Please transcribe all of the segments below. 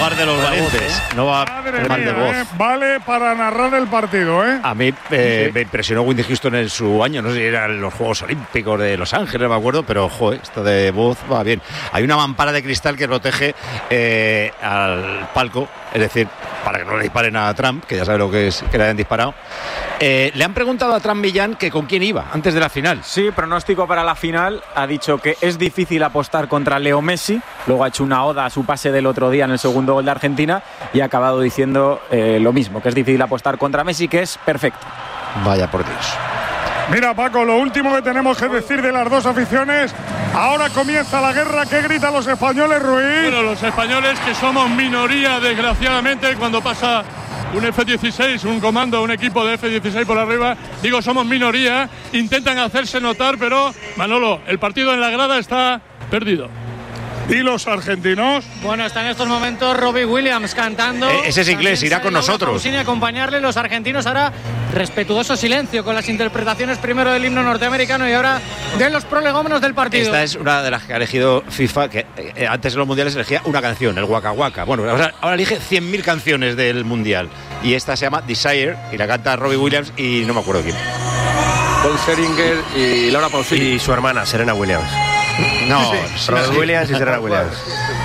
lugar de los valientes. No va mal de voz. Vale para narrar el partido, ¿eh? A mí me impresionó Whitney Houston en su año. No sé si eran los Juegos Olímpicos de Los Ángeles, me acuerdo, pero joder, esto de voz va bien. Hay una mampara de cristal que protege al palco, es decir, para que no le disparen a Trump, que ya sabe lo que es que le hayan disparado. Le han preguntado a Trump Millán que con quién iba antes de la final. Sí, pronóstico para la final. Ha dicho que es difícil apostar contra Leo Messi. Luego ha hecho una oda a su pase del otro día en el segundo gol de Argentina y ha acabado diciendo lo mismo, que es difícil apostar contra Messi, que es perfecto. Vaya por Dios. Mira, Paco, lo último que tenemos que decir de las dos aficiones. Ahora comienza la guerra. ¿Qué gritan los españoles, Ruiz? Bueno, los españoles, que somos minoría, desgraciadamente, cuando pasa un F-16, un comando, un equipo de F-16 por arriba, digo, somos minoría, intentan hacerse notar, pero, Manolo, el partido en la grada está perdido. ¿Y los argentinos? Bueno, está en estos momentos Robbie Williams cantando. Ese es inglés, irá con nosotros. Sin acompañarle, los argentinos ahora respetuoso silencio con las interpretaciones primero del himno norteamericano y ahora de los prolegómenos del partido. Esta es una de las que ha elegido FIFA, que antes en los mundiales elegía una canción, el Waka Waka. Bueno, ahora elige 100.000 canciones del mundial. Y esta se llama Desire y la canta Robbie Williams y no me acuerdo quién. Paul Scheringer y Laura Pausini. Y su hermana, Serena Williams. No, Robbie Williams y Serena Williams.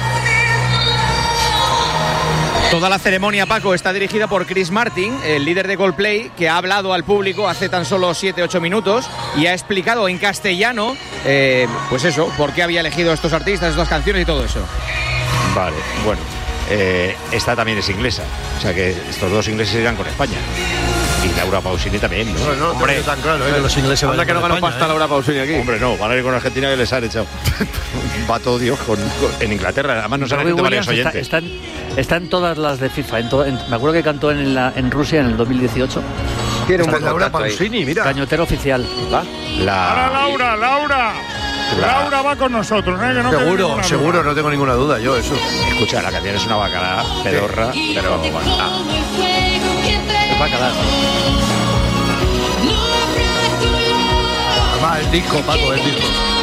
Toda la ceremonia, Paco, está dirigida por Chris Martin, el líder de Coldplay, que ha hablado al público hace tan solo 7-8 minutos y ha explicado en castellano, pues eso, por qué había elegido estos artistas, estas canciones y todo eso. Vale, bueno, esta también es inglesa, o sea que estos dos ingleses irán con España. Y Laura Pausini también, ¿no? No, hombre, tan claro, que los ingleses van que no ganó pasta Laura Pausini aquí. Hombre, no, van a ir con Argentina que les han echado. Va todo Dios en Inglaterra, además nos han escrito varios oyentes. Están todas las de FIFA. Me acuerdo que cantó en Rusia en el 2018. Tiene un Laura Pausini, mira. Cañotero oficial. Ahora Laura va con nosotros, ¿eh? Que no seguro, no tengo ninguna duda, yo eso. Escucha, la canción es una bacala pedorra, pero bueno. Bacalao. Además, el disco, Paco, el disco.